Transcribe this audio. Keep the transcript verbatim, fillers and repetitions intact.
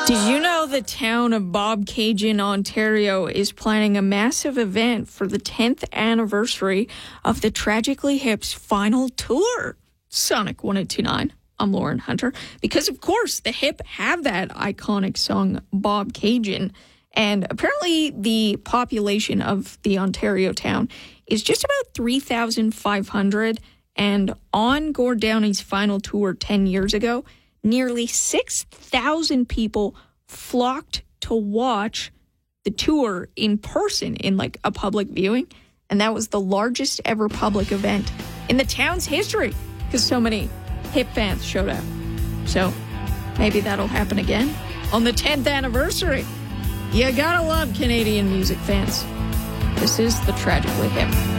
Did you know the town of Bobcaygeon, Ontario is planning a massive event for the tenth anniversary of the Tragically Hip's final tour? Sonic one oh two nine. I'm Lauren Hunter. Because, of course, the Hip have that iconic song, Bobcaygeon. And apparently the population of the Ontario town is just about three thousand five hundred. And on Gord Downey's final tour ten years ago, nearly six thousand people flocked to watch the tour in person in like a public viewing. And that was the largest ever public event in the town's history because so many Hip fans showed up. So maybe that'll happen again on the tenth anniversary. You gotta love Canadian music fans. This is the Tragically Hip.